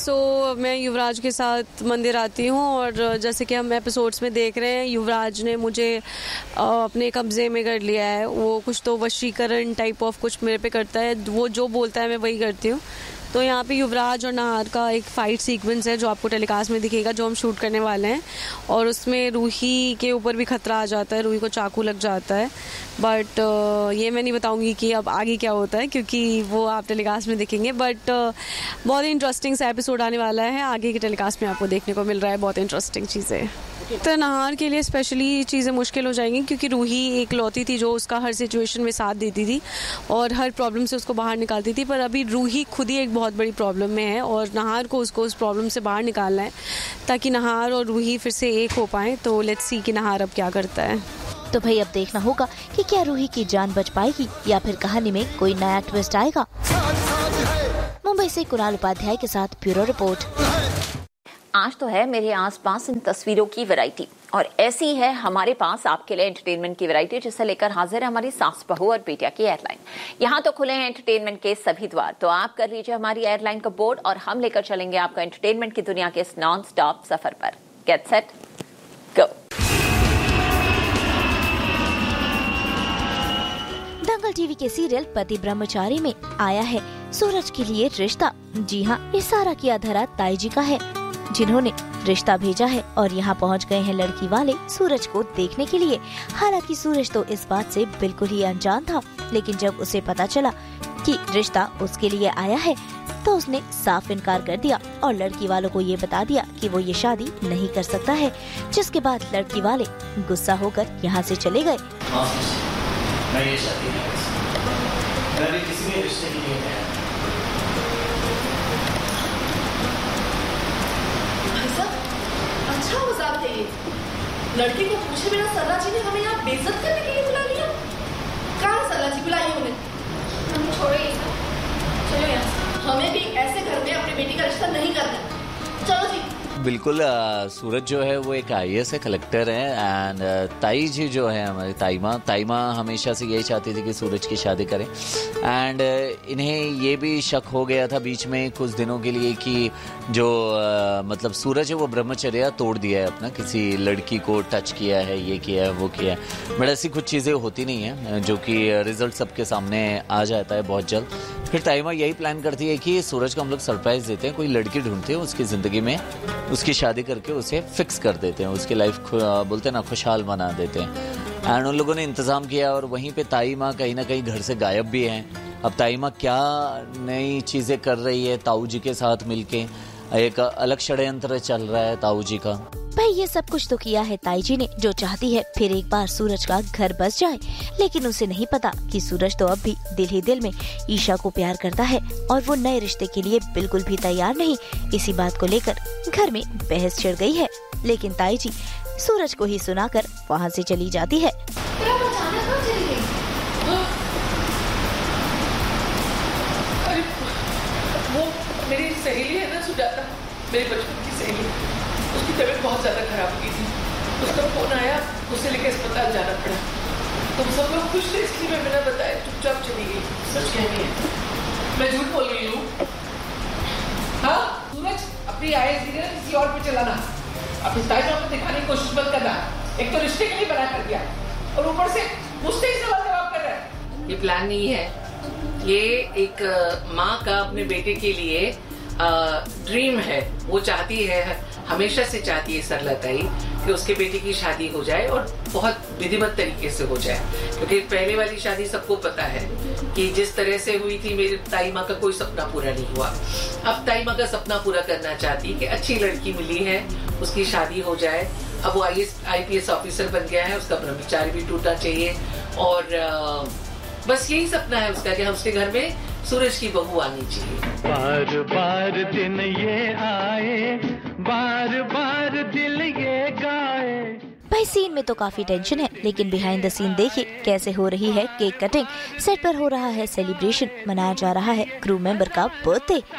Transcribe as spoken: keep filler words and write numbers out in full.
सो so, मैं युवराज के साथ मंदिर आती हूँ और जैसे कि हम एपिसोड्स में देख रहे हैं, युवराज ने मुझे अपने कब्जे में कर लिया है। वो कुछ तो वशीकरण टाइप ऑफ कुछ मेरे पे करता है, वो जो बोलता है मैं वही करती हूँ। तो यहाँ पे युवराज और नाहर का एक फ़ाइट सीक्वेंस है जो आपको टेलीकास्ट में दिखेगा, जो हम शूट करने वाले हैं। और उसमें रूही के ऊपर भी खतरा आ जाता है, रूही को चाकू लग जाता है। बट uh, ये मैं नहीं बताऊंगी कि अब आगे क्या होता है, क्योंकि वो आप टेलीकास्ट में देखेंगे। बट uh, बहुत ही इंटरेस्टिंग सा एपिसोड आने वाला है, आगे के टेलीकास्ट में आपको देखने को मिल रहा है बहुत इंटरेस्टिंग चीज़ें। तो नाहर के लिए स्पेशली चीज़ें मुश्किल हो जाएंगी, क्योंकि रूही एक लौती थी जो उसका हर सिचुएशन में साथ देती थी और हर प्रॉब्लम से उसको बाहर निकालती थी। पर अभी रूही खुद ही एक बहुत बड़ी प्रॉब्लम में है और नाहर को उसको उस प्रॉब्लम से बाहर निकालना है ताकि नाहर और रूही फिर से एक हो पाएँ। तो लेट्स सी कि नाहर अब क्या करता है। तो भाई अब देखना होगा कि क्या रूही की जान बच पाएगी या फिर कहानी में कोई नया ट्विस्ट आएगा। मुंबई से कुणाल उपाध्याय के साथ ब्यूरो रिपोर्ट। आज तो है मेरे आसपास इन तस्वीरों की वैरायटी, और ऐसी है हमारे पास आपके लिए एंटरटेनमेंट की वैरायटी, जिसे लेकर हाजिर है हमारी सास बहू और बेटिया की एयरलाइन। यहाँ तो खुले हैं एंटरटेनमेंट के सभी द्वार, तो आप कर लीजिए हमारी एयरलाइन का बोर्ड और हम लेकर चलेंगे आपको एंटरटेनमेंट की दुनिया के इस नॉन स्टॉप सफर पर। Get set go. दंगल टीवी के सीरियल पति ब्रह्मचारी में आया है सूरज के लिए रिश्ता। जी हाँ, ये सारा किया धरा ताई जी का है, जिन्होंने रिश्ता भेजा है और यहाँ पहुँच गए हैं लड़की वाले सूरज को देखने के लिए। हालांकि सूरज तो इस बात से बिल्कुल ही अनजान था, लेकिन जब उसे पता चला कि रिश्ता उसके लिए आया है तो उसने साफ इनकार कर दिया और लड़की वालों को ये बता दिया कि वो ये शादी नहीं कर सकता है। जिसके बाद लड़की वाले गुस्सा होकर यहाँ से चले गए। मैं ये शादी नहीं कर सकता, मैं भी किसी भी रिश्ते के लिए नहीं। अच्छा मजाक है ये। लड़की को पूछे बिना सरला जी ने हमें यहाँ बेइज्जत करने के लिए बुला लिया। कहाँ सरला जी, बुलाइए उन्हें। हम छोड़ो ये सब, चलो यहाँ। हमें भी ऐसे घर में अपनी बेटी का रिश्ता नहीं करना। चलो जी। बिल्कुल। सूरज जो है वो एक आई ए एस है, कलेक्टर है। एंड ताई जी जो है हमारी ताई माँ ताई माँ हमेशा से यही चाहती थी कि सूरज की शादी करें। एंड इन्हें ये भी शक हो गया था बीच में कुछ दिनों के लिए कि जो आ, मतलब सूरज है वो ब्रह्मचर्या तोड़ दिया है अपना, किसी लड़की को टच किया है, ये किया है, वो किया है। बट ऐसी कुछ चीज़ें होती नहीं है, जो कि रिजल्ट सबके सामने आ जाता है बहुत जल्द। फिर ताई माँ यही प्लान करती है कि सूरज को हम लोग सरप्राइज देते हैं, कोई लड़की ढूंढते हैं उसकी ज़िंदगी में, उसकी शादी करके उसे फिक्स कर देते हैं, उसकी लाइफ बोलते हैं ना खुशहाल बना देते हैं। एंड उन लोगों ने इंतज़ाम किया और वहीं पे ताई माँ कहीं ना कहीं घर से गायब भी हैं। अब ताई माँ क्या नई चीज़ें कर रही है ताऊ जी के साथ मिलके, एक अलग षड्यंत्र चल रहा है ताऊ जी का। भाई ये सब कुछ तो किया है ताई जी ने, जो चाहती है फिर एक बार सूरज का घर बस जाए। लेकिन उसे नहीं पता कि सूरज तो अब भी दिल ही दिल में ईशा को प्यार करता है और वो नए रिश्ते के लिए बिल्कुल भी तैयार नहीं। इसी बात को लेकर घर में बहस छिड़ गई है, लेकिन ताई जी सूरज को ही सुनाकर वहाँ से चली जाती है। वो मेरी सहेली है ना सुजाता, मेरी बचपन की सहेली, उसकी तबीयत बहुत ज्यादा खराब हो गई थी। उसका फोन आया, उसे लेकर अस्पताल जाना पड़ा। तुम सब लोग खुश थे इसलिए मैं बिना बताए चुपचाप चली गई। सच कहनी है, मैं झूठ बोल रही हूँ। हाँ सूरज, अपनी आय किसी और पे चलाना, अपनी ताई को दिखाने की कोशिश मत करना। एक तो रिश्ते के लिए बना कर दिया और ऊपर से मुझसे ही सवाल जवाब कर रहा है। ये प्लान नहीं है, ये एक माँ का अपने बेटे के लिए ड्रीम है। वो चाहती है, हमेशा से चाहती है सरला ताई कि उसके बेटे की शादी हो जाए और बहुत विधिवत तरीके से हो जाए, क्योंकि पहले वाली शादी सबको पता है कि जिस तरह से हुई थी, मेरी ताई माँ का कोई सपना पूरा नहीं हुआ। अब ताई माँ का सपना पूरा करना चाहती कि अच्छी लड़की मिली है, उसकी शादी हो जाए। अब वो आई पी एस ऑफिसर बन गया है, उसका ब्रह्मचारी भी टूटना चाहिए और आ, बस यही सपना है उसका कि हम उसके घर में सूरज की बहू आनी चाहिए। बार बार दिन ये आए, बार बार दिल ये गाए। भाई सीन में तो काफी टेंशन है, लेकिन बिहाइंड द सीन देखिए कैसे हो रही है केक कटिंग। सेट पर हो रहा है सेलिब्रेशन, मनाया जा रहा है क्रू मेंबर का बर्थडे।